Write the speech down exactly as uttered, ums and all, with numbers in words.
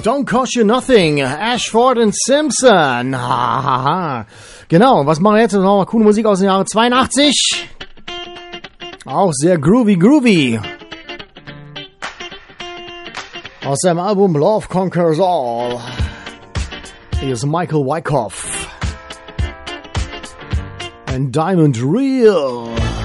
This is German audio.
Don't Cost You Nothing, Ashford and Simpson. Hahaha. Genau, was machen wir jetzt? Noch mal coole Musik aus dem Jahre zweiundachtzig. Auch sehr groovy, groovy. Aus seinem Album Love Conquers All. Hier ist Michael Wyckoff. And Diamond Real.